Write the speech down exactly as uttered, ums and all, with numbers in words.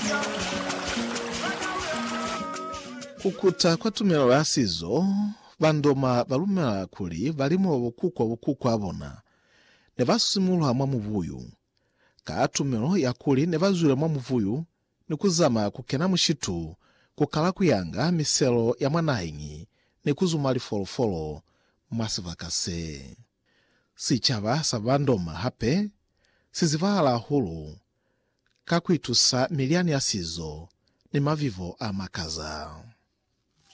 Kukuta kwa tumelo asizo bandoma balumela kuli balimo bukukwa bukukwa abona ne basimulwa mwa muvuyu ka tumelo yakuli ne bazule mwa muvuyu nikuzama kukena mushitu kukala kuyanga miselo ya mwanahingi nikuzumali folofolo masivakase sichaba sabandoma hape sizivala hulu kakwitusa miliani asizo ni mavivo amakaza.